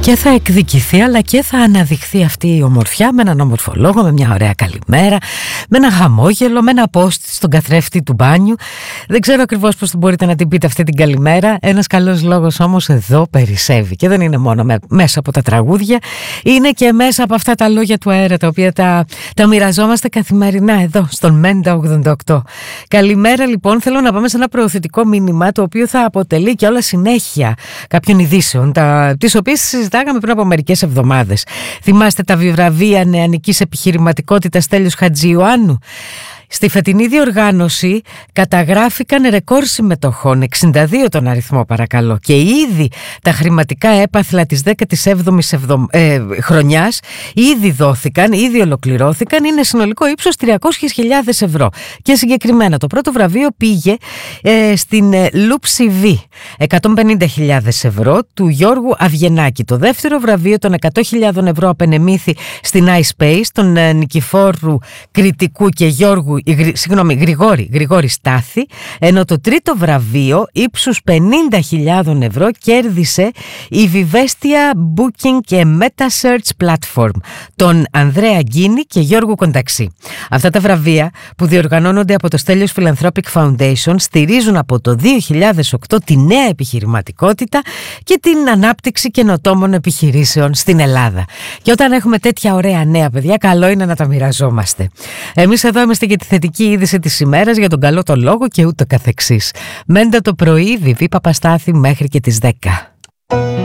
Και θα εκδικηθεί, αλλά και θα αναδειχθεί αυτή η ομορφιά με έναν όμορφο λόγο, με μια ωραία καλημέρα, με ένα χαμόγελο, με ένα post στον καθρέφτη του μπάνιου. Δεν ξέρω ακριβώς πώς μπορείτε να την πείτε αυτή την καλημέρα. Ένας καλός λόγος όμως εδώ περισσεύει. Και δεν είναι μόνο μέσα από τα τραγούδια, είναι και μέσα από αυτά τα λόγια του αέρα, τα οποία τα μοιραζόμαστε καθημερινά εδώ στον Μέντα 88. Καλημέρα λοιπόν, θέλω να πάμε σε ένα προωθητικό μήνυμα, το οποίο θα αποτελεί και όλα συνέχεια κάποιων ειδήσεων, τις οποίες συζητάγαμε πριν από μερικές εβδομάδες. Θυμάστε τα βραβεία νεανικής επιχειρηματικότητας Τέλειος Χατζιωάννου? Στη φετινή διοργάνωση καταγράφηκαν ρεκόρ συμμετοχών, 62 τον αριθμό παρακαλώ, και ήδη τα χρηματικά έπαθλα της 17ης χρονιάς ήδη δόθηκαν, ήδη ολοκληρώθηκαν, είναι συνολικό ύψος 300.000 ευρώ. Και συγκεκριμένα το πρώτο βραβείο πήγε στην Λούψη Β, 150.000 ευρώ, του Γιώργου Αυγενάκη. Το δεύτερο βραβείο των 100.000 ευρώ απενεμήθη στην iSpace, των Νικηφόρου Κρητικού και Γιώργου Γρηγόρη Στάθη, ενώ το τρίτο βραβείο ύψους 50.000 ευρώ κέρδισε η Vivestia Booking και Meta-Search Platform, τον Ανδρέα Γκίνη και Γιώργο Κονταξή. Αυτά τα βραβεία, που διοργανώνονται από το Στέλιος Philanthropic Foundation, στηρίζουν από το 2008 τη νέα επιχειρηματικότητα και την ανάπτυξη καινοτόμων επιχειρήσεων στην Ελλάδα. Και όταν έχουμε τέτοια ωραία νέα, παιδιά, καλό είναι να τα μοιραζόμαστε. Εμείς εδώ είμαστε για τη θετική είδηση της ημέρας, για τον καλό το λόγο και ούτω καθεξής. Μέντα το πρωί, Βιβί Παπαστάθη, μέχρι και τις 10.